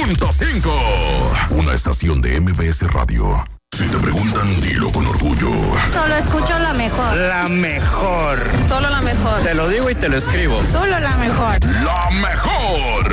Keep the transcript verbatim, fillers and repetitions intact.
punto cinco. Una estación de M B S Radio. Si te preguntan, dilo con orgullo. Solo escucho la mejor. La mejor. Solo la mejor. Te lo digo y te lo escribo. Solo la mejor. La mejor.